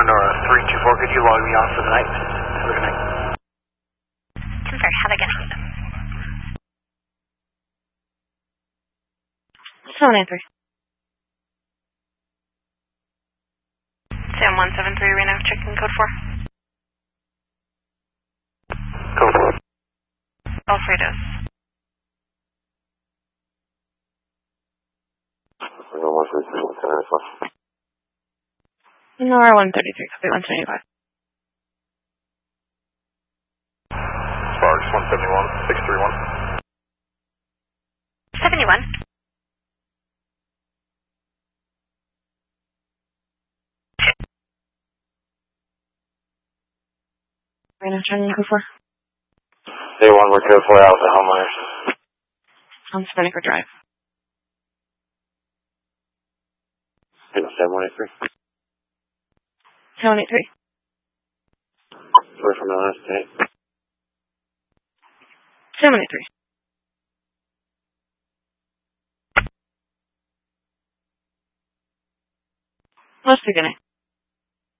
Nora 324, could you log me off for the night? Have a good night. Confirm, have a good night. 793. Sam 173, Reno, checking code 4. Code 4. Alfredo's. Nora 133, copy 175. Sparks 171, 631. 71. Reno, checking code 4. Day 1, we're code 4 out to Homeowners. On Spinnaker Drive. 7183. 783. Sorry from LS today. 783. Let's begin it.